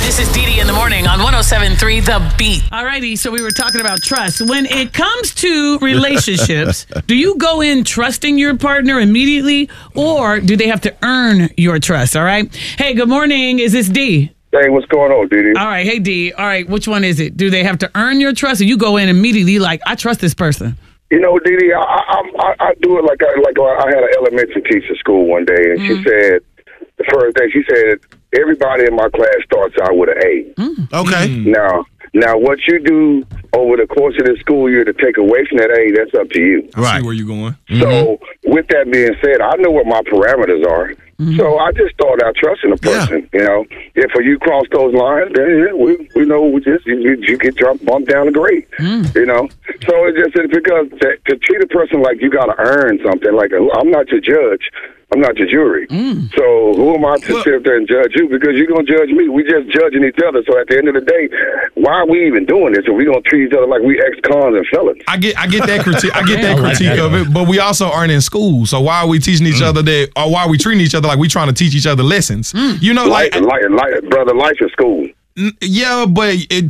This is Dee Dee in the morning on 107.3 The Beat. Alrighty, so we were talking about trust. When it comes to relationships, do you go in trusting your partner immediately, or do they have to earn your trust? All right. Hey, good morning. Is this Dee? Hey, what's going on, Dee Dee? All right. Hey, Dee. All right. Which one is it? Do they have to earn your trust, or you go in immediately like, I trust this person? You know, Dee Dee, I do it like I had an elementary teacher at school one day, and she said, the first day, she said, everybody in my class starts out with an A. Okay. Now, what you do over the course of the school year to take away from that A, that's up to you. Right. See where you going. So, with that being said, I know what my parameters are. So, I just start out trusting a person. You know, if you cross those lines, then we know you get bumped down the grade. You know, so it's just because to treat a person like you got to earn something, like I'm not your judge. I'm not your jury. So who am I to sit there and judge you? Because you're going to judge me. We just judging each other. So at the end of the day, why are we even doing this? If we're going to treat each other like we ex-cons and felons? I get that critique. I get that critique of it, but we also aren't in school. So why are we teaching each other that, or why are we treating each other like we trying to teach each other lessons? You know, Brother, life is school. Yeah, but